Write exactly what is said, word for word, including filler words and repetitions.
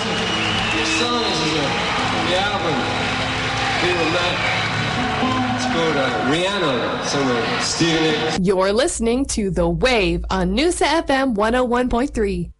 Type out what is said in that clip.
The song is uh, from the album. Feel that. It's called uh, Rihanna. Somewhere. Stephen A. You're listening to The Wave on Noosa F M one oh one point three.